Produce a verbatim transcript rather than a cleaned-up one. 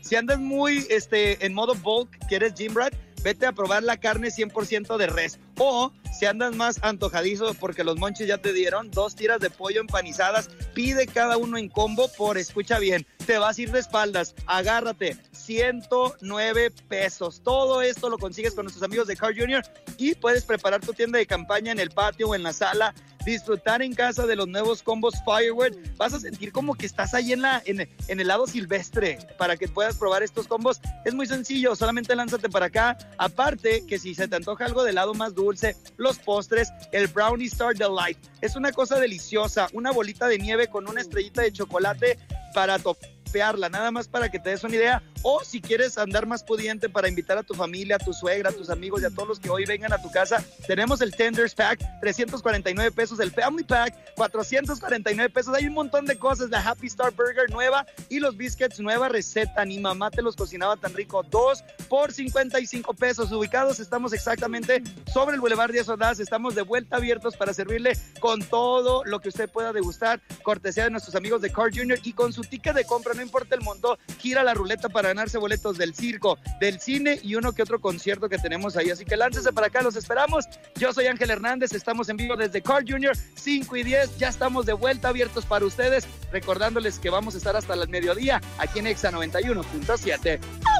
Si andas muy este, en modo bulk, quieres gym rat, vete a probar la carne cien por ciento de res. O si andas más antojadizo porque los monchis ya te dieron, dos tiras de pollo empanizadas, pide cada uno en combo por, escucha bien, te vas a ir de espaldas, agárrate, ciento nueve pesos. Todo esto lo consigues con nuestros amigos de Carl junior y puedes preparar tu tienda de campaña en el patio o en la sala, disfrutar en casa de los nuevos combos Firewood. Vas a sentir como que estás ahí en, la, en, en el lado silvestre para que puedas probar estos combos. Es muy sencillo, solamente lánzate para acá. Aparte que si se te antoja algo de helado más dulce, los postres, el Brownie Star Delight. Es una cosa deliciosa, una bolita de nieve con una estrellita de chocolate para topearla, nada más para que te des una idea. O si quieres andar más pudiente para invitar a tu familia, a tu suegra, a tus amigos y a todos los que hoy vengan a tu casa, tenemos el Tenders Pack, trescientos cuarenta y nueve pesos, el Family Pack, cuatrocientos cuarenta y nueve pesos. Hay un montón de cosas, la Happy Star Burger nueva y los biscuits nueva receta, ni mamá te los cocinaba tan rico, dos por cincuenta y cinco pesos. Ubicados estamos exactamente sobre el Boulevard Díaz Ordaz, estamos de vuelta abiertos para servirle con todo lo que usted pueda degustar, cortesía de nuestros amigos de Carl junior y con su ticket de compra, no importa el monto, gira la ruleta para ganarse boletos del circo, del cine y uno que otro concierto que tenemos ahí, así que láncese para acá, los esperamos. Yo soy Ángel Hernández, estamos en vivo desde Carl junior, cinco y diez, ya estamos de vuelta abiertos para ustedes, recordándoles que vamos a estar hasta el mediodía aquí en Exa noventa y uno punto siete.